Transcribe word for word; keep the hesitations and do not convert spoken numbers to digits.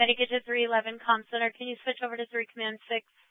Medicate to three eleven Comm Center. Can you switch over to three Command six?